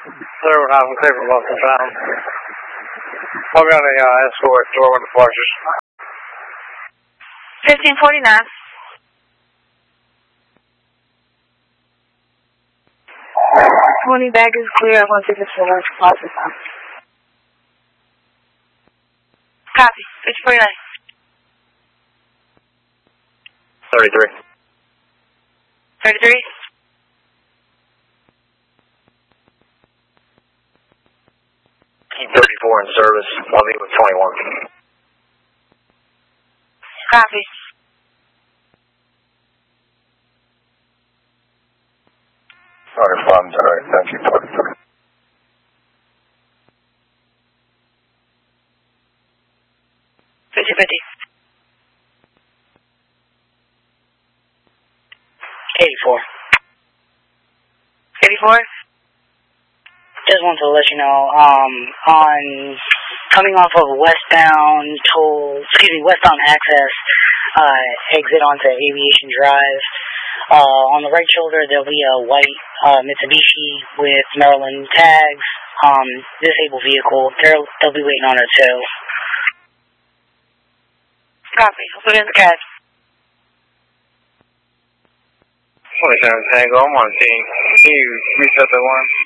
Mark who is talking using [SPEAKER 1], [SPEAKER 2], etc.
[SPEAKER 1] Clear when I'm clear for most of the time. I'll be on the escort door when the flushes.
[SPEAKER 2] 1549. 20 bag is clear. I want to take this for lunch. Copy. 1549.
[SPEAKER 1] 33.
[SPEAKER 2] 33.
[SPEAKER 1] Keep 34 in service. I'll meet with 21.
[SPEAKER 2] Copy.
[SPEAKER 1] Sorry, funds. All right. Thank you.
[SPEAKER 2] 50-50.
[SPEAKER 3] 84.
[SPEAKER 2] 84.
[SPEAKER 3] Just wanted to let you know, on coming off of westbound access, exit onto Aviation Drive, on the right shoulder there'll be a white Mitsubishi with Maryland tags, disabled vehicle. They'll be waiting on her too.
[SPEAKER 2] Copy. I'll put it in the cab.
[SPEAKER 1] 27 Tango, I'm on scene. Can you reset that one?